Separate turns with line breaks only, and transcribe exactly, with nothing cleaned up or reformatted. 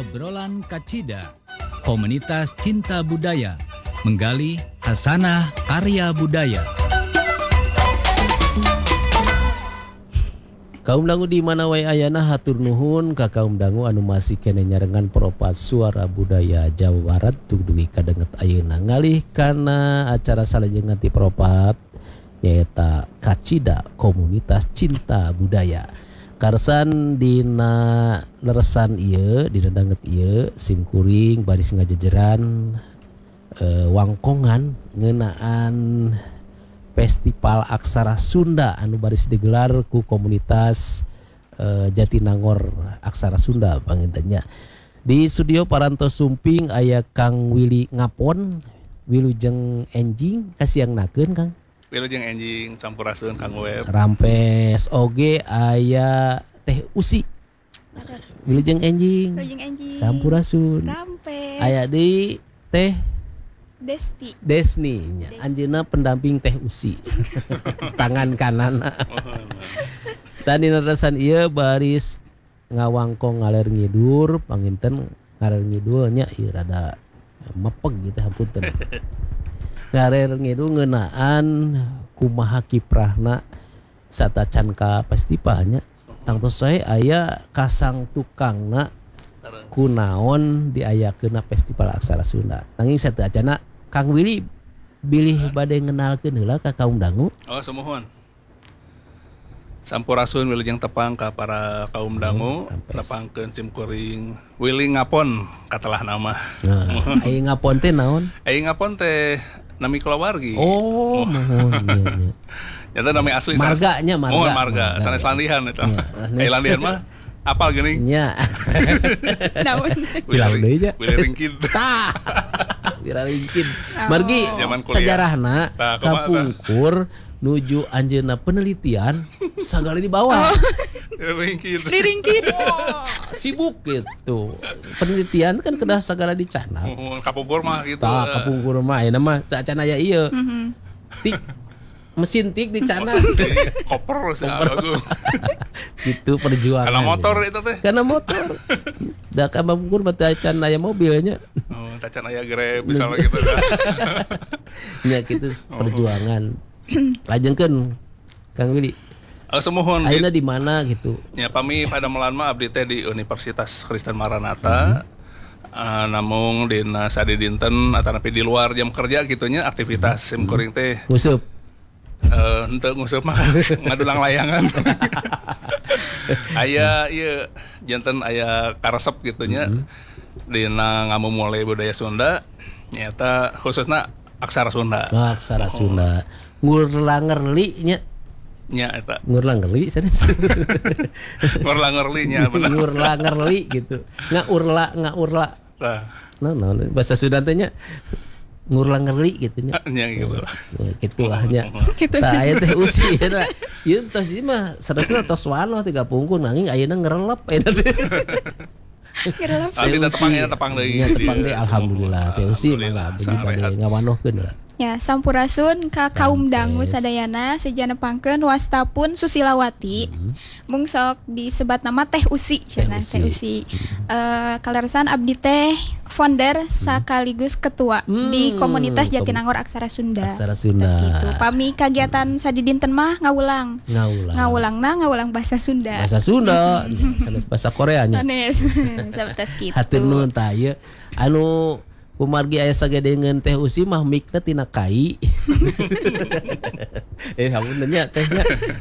Obrolan Kacida, komunitas cinta budaya, menggali hasanah karya budaya.
Kaum dangu di mana wae ayana hatur nuhun ka kaum dangu anu masih kene nyarengan propat suara budaya Jawa Barat tugdugi kadenget ayeuna ngalih kana acara salajeng nanti propat nyaeta Kacida, komunitas cinta budaya. Karsan dina leresan ieu dina danget ieu simkuring baris ngajejeran e, wangkongan ngeunaan Festival Aksara Sunda anu baris digelar ku komunitas e, Jatinangor Aksara Sunda pangintennya. Di studio Paranto Sumping aya Kang Willy Ngapon, Wilujeng Enjing kasiangnakeun Kang.
Wilujeng Enjing sampurasun Kang Web.
Rampes oge aya Teh Usi. Wilujeng Enjing.
Wilujeng Enjing.
Sampurasun.
Rampes.
Aya di Teh
Desti.
Desni nya. Anjeunna pendamping Teh Usi. Tangan kanan. Tadi narasan ieu baris ngawangkong ngaler ngidur panginten ngaler ngidul nya ieu rada mepeg gitu hapunten. Ngaler ngidul ngeunaan kumaha kiprahna satacan ka festivalnya. Tangtos sae aya kasang tukangna kunaon diayakeunna Festival Aksara Sunda. Nanging sateu acana Kang Willy bilih bade ngenalkeun heula ka kaum dangu.
Oh, sumuhun. Sampurasun wilujeng tepang ka para kaum dangu, nepangkeun simkuring Willy Ngapon katelah nama.
Nah, ai ngapon teh naon?
Ai ngapon teh nami kulawargi.
Oh, mohon nya nya.
Eta nami asli
marganya marga.
Oh, marga. Sanes landihan eta. Ai landihan mah apal geuning?
Nya.
Naon?
Bilang deui nya.
Willy Ringkin.
Tah. Wira ringkin. Margi sejarahna kapungkur nuju anjeunna penelitian sagala di bawah.
Ringkin.
Ringkin.
Sibuk gitu. Penelitian kan kedah sagala dicana.
Oh, kapungkur mah gitu.
Tah kapungkur mah aya mah teu acan aya ieu. Tik mesin tik dicana.
Koper sih aku.
Gitu perjuangan.
Karena motor itu teh.
Karena motor. Da kapungkur mah teu acan aya mobilnya.
Oh, tacan aya Grab misalnya gitu kan.
Ya gitu perjuangan. Lajengkeun Kang Willy.
Oh, semuhun.
Ayeuna di mana gitu.
Ya pami pada melan mah abdi teh di Universitas Kristen Maranatha. Mm-hmm. Uh, namung dina sadi dinten atanapi di luar jam kerja gitunya aktivitas mm-hmm. simkuring teh.
Ngusup.
Eh henteu ngusup mah ngadulang layangan. Aya ieu janten aya karesep gitunya. Mm-hmm. Dina ngamumule budaya Sunda nyata khususna aksara Sunda.
Oh, aksara oh. Sunda. Ngurlangerli nya.
Nya eta.
Ngurlangerli sanes.
Ngurlangerli nya bener.
Ngurlangerli gitu. Ngaurla ngaurla.
Nah.
Nah, nah, bahasa Sunda teh nya ngurlangerli gitu nya.
Nya gitu.
Oh, kitu lah nya. Tah aya teh usi eta. Ieu tos ieu mah saresna tos wanoh tiga pungkur nanging ayeuna ngerelep eta teh.
Abi tepang ya tepang deui.
Ya tepang deui alhamdulillah. Teh usi mangga abdi bade ngawanohkeun lah.
Ya, sampurasun ka kaum dangu sadayana sejanepangkeun wastapun Susilawati. Mm-hmm. Mung sok disebat nama Teh Usi cenah Teh Usi. Mm-hmm. Uh, kaleresan abdi teh founder mm-hmm. sekaligus ketua mm-hmm. di komunitas Jatinangor Aksara Sunda.
Aksara Sunda.
Gitu. Pami kagiatan sadi dinten mah ngawulang.
Ngawulang.
Ngawulangna ngawulang bahasa Sunda.
Bahasa Sunda. Sanes bahasa Korea nya.
Sanes. Sabetas kitu.
Hatur nuhun tah ieu anu kumargi aya sagedengeun Teh Usi mah mikna tina kai. Eh hapuntennya tehnya.